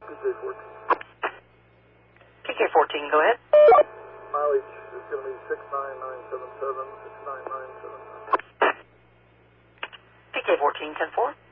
PK14. PK14, go ahead. Mileage is going to be 69977, 69977. PK14, 10-4.